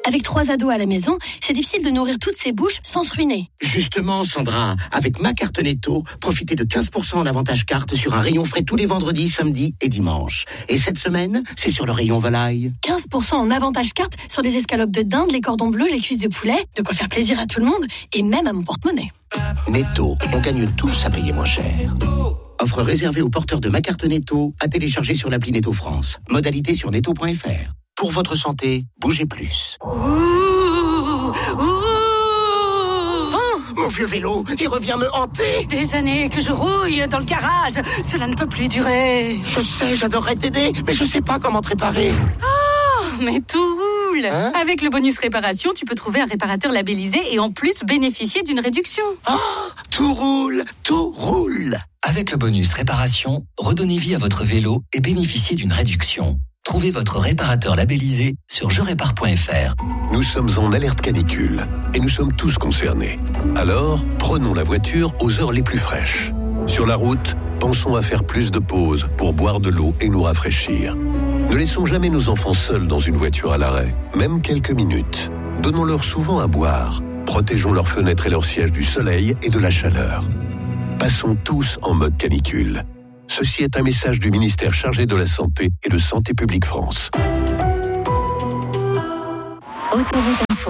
Avec 3 ados à la maison, c'est difficile de nourrir toutes ces bouches sans se ruiner. Justement, Sandra, avec ma carte Netto, profitez de 15% en avantage carte sur un rayon frais tous les vendredis, samedis et dimanches. Et cette semaine, c'est sur le rayon volaille. 15% en avantage carte sur les escalopes de dinde, les cordons bleus, les cuisses de poulet. De quoi faire plaisir à tout le monde et même à mon porte-monnaie. Netto, on gagne tous à payer moins cher. Offre réservée aux porteurs de ma carte Netto à télécharger sur l'appli Netto France. Modalité sur netto.fr. Pour votre santé, bougez plus. Mon vieux vélo, il revient me hanter. Des années que je rouille dans le garage. Cela ne peut plus durer. Je sais, j'adorerais t'aider, mais je sais pas comment te réparer. Oh, mais tout roule. Avec le bonus réparation, tu peux trouver un réparateur labellisé et en plus bénéficier d'une réduction. Oh, tout roule, tout roule. Avec le bonus réparation, redonnez vie à votre vélo et bénéficiez d'une réduction. Trouvez votre réparateur labellisé sur jerépare.fr. Nous sommes en alerte canicule et nous sommes tous concernés. Alors, prenons la voiture aux heures les plus fraîches. Sur la route, pensons à faire plus de pauses pour boire de l'eau et nous rafraîchir. Ne laissons jamais nos enfants seuls dans une voiture à l'arrêt, même quelques minutes. Donnons-leur souvent à boire. Protégeons leurs fenêtres et leurs sièges du soleil et de la chaleur. Passons tous en mode canicule. Ceci est un message du ministère chargé de la Santé et de Santé publique France. Autoroute Info.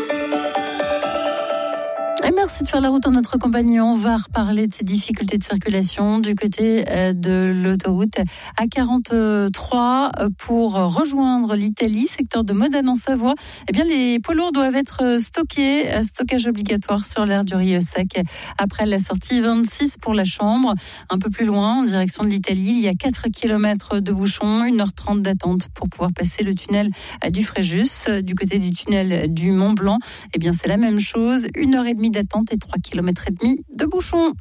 Et merci de faire la route en notre compagnie. On va reparler de ces difficultés de circulation du côté de l'autoroute A43 pour rejoindre l'Italie, secteur de Modane en Savoie. Eh bien, les poids lourds doivent être stockés, stockage obligatoire sur l'aire du Rieux-Sec après la sortie 26 pour la Chambre. Un peu plus loin, en direction de l'Italie, il y a 4 km de bouchons, 1h30 d'attente pour pouvoir passer le tunnel du Fréjus. Du côté du tunnel du Mont-Blanc, eh bien, c'est la même chose, 1h30 d'attente et 3,5 km de bouchons.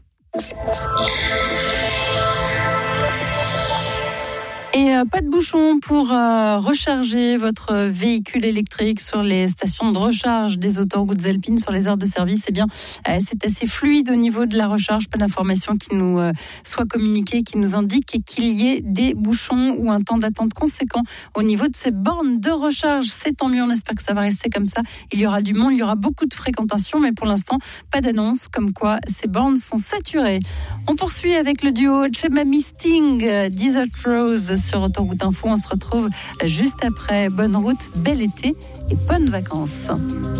Et pas de bouchon pour recharger votre véhicule électrique sur les stations de recharge des autoroutes alpines sur les aires de service. Eh bien, c'est assez fluide au niveau de la recharge. Pas d'informations qui nous soient communiquées, qui nous indiquent qu'il y ait des bouchons ou un temps d'attente conséquent au niveau de ces bornes de recharge. C'est tant mieux, on espère que ça va rester comme ça. Il y aura du monde, il y aura beaucoup de fréquentation, mais pour l'instant, pas d'annonce comme quoi ces bornes sont saturées. On poursuit avec le duo Chemami Sting, Desert Rose sur Autoroute Info. On se retrouve juste après. Bonne route, bel été et bonnes vacances.